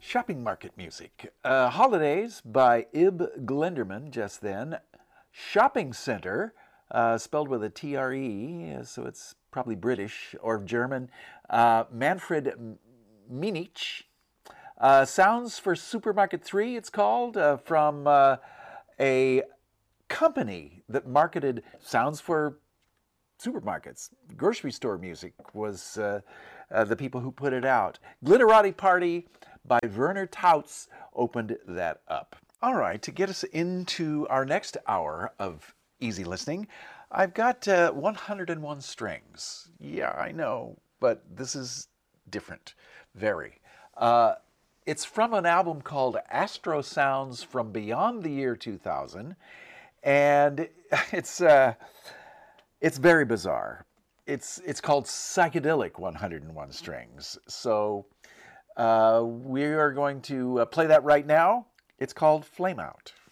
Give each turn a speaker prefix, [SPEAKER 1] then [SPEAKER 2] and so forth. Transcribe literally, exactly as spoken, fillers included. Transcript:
[SPEAKER 1] Shopping market music. Uh, Holidays by Ib Glenderman just then. Shopping Center, uh, spelled with a T R E, so it's probably British or German. Uh, Manfred Minich. Uh, Sounds for Supermarket three, it's called, uh, from uh, a company that marketed sounds for supermarkets. Grocery store music was uh, uh, the people who put it out. Glitterati Party by Werner Tautz opened that up. All right, to get us into our next hour of easy listening, I've got uh, one hundred one Strings. Yeah, I know, but this is different. Very. Uh, it's from an album called Astro Sounds from Beyond the Year two thousand, and it's uh, it's very bizarre. It's it's called Psychedelic one hundred one Strings. So uh, we are going to uh, play that right now. It's called Flame Out.